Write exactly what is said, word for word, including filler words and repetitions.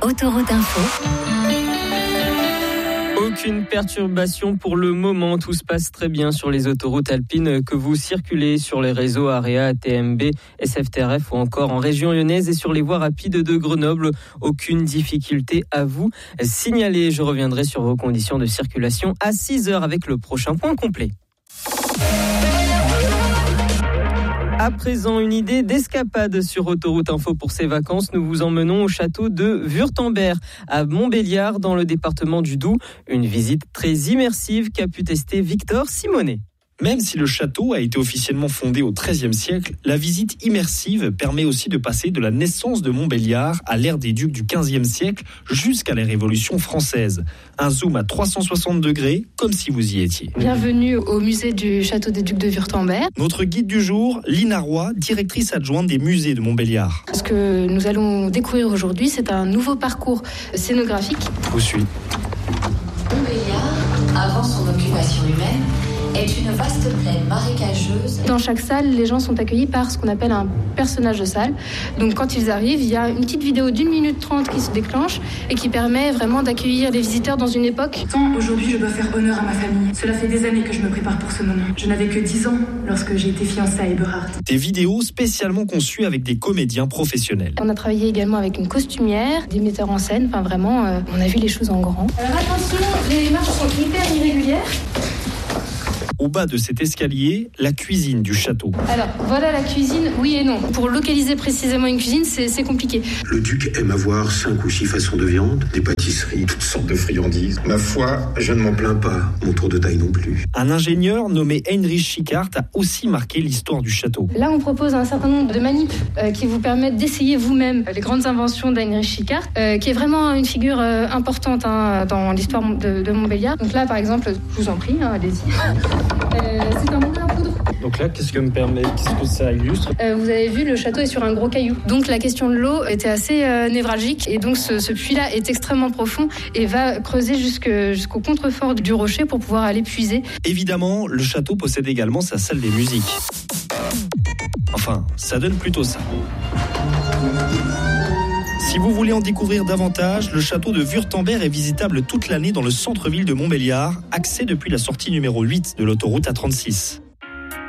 Autoroute Info. Aucune perturbation pour le moment, tout se passe très bien sur les autoroutes alpines que vous circulez sur les réseaux AREA, T M B, S F T R F ou encore en région lyonnaise et sur les voies rapides de Grenoble. Aucune difficulté à vous signaler. Je reviendrai sur vos conditions de circulation à six heures avec le prochain point complet. À présent, une idée d'escapade sur Autoroute Info pour ces vacances. Nous vous emmenons au château de Wurtemberg à Montbéliard dans le département du Doubs. Une visite très immersive qu'a pu tester Victor Simonet. Même si le château a été officiellement fondé au treizième siècle, la visite immersive permet aussi de passer de la naissance de Montbéliard à l'ère des ducs du quinzième siècle jusqu'à la Révolution française. Un zoom à trois cent soixante degrés, comme si vous y étiez. Bienvenue au musée du château des ducs de Wurtemberg. Notre guide du jour, Lina Roy, directrice adjointe des musées de Montbéliard. Ce que nous allons découvrir aujourd'hui, c'est un nouveau parcours scénographique. Je vous suis. Montbéliard, avant son occupation humaine, est une vaste plaine marécageuse. Dans chaque salle, les gens sont accueillis par ce qu'on appelle un personnage de salle. Donc quand ils arrivent, il y a une petite vidéo d'une minute trente qui se déclenche et qui permet vraiment d'accueillir les visiteurs dans une époque. Tant aujourd'hui je dois faire honneur à ma famille. Cela fait des années que je me prépare pour ce moment. Je n'avais que dix ans lorsque j'ai été fiancée à Eberhard. Des vidéos spécialement conçues avec des comédiens professionnels. On a travaillé également avec une costumière, des metteurs en scène, enfin vraiment, euh, on a vu les choses en grand. Alors attention, les marches sont hyper irrégulières. Au bas de cet escalier, la cuisine du château. Alors, voilà la cuisine, oui et non. Pour localiser précisément une cuisine, c'est, c'est compliqué. Le duc aime avoir cinq ou six façons de viande, des pâtisseries, toutes sortes de friandises. Ma foi, je ne m'en plains pas, mon tour de taille non plus. Un ingénieur nommé Heinrich Schickhardt a aussi marqué l'histoire du château. Là, on propose un certain nombre de manips euh, qui vous permettent d'essayer vous-même les grandes inventions d'Heinrich Schickhardt, euh, qui est vraiment une figure euh, importante hein, dans l'histoire de, de Montbéliard. Donc là, par exemple, je vous en prie, hein, allez-y. Euh, c'est un moulin à poudre. Donc là, qu'est-ce que me permet, qu'est-ce que ça illustre ? euh, Vous avez vu, le château est sur un gros caillou. Donc la question de l'eau était assez euh, névralgique. Et donc ce, ce puits-là est extrêmement profond et va creuser jusque, jusqu'au contrefort du rocher pour pouvoir aller puiser. Évidemment, le château possède également sa salle des musiques. Enfin, ça donne plutôt ça. Si vous voulez en découvrir davantage, le château de Wurtemberg est visitable toute l'année dans le centre-ville de Montbéliard, accès depuis la sortie numéro huit de l'autoroute A trente-six.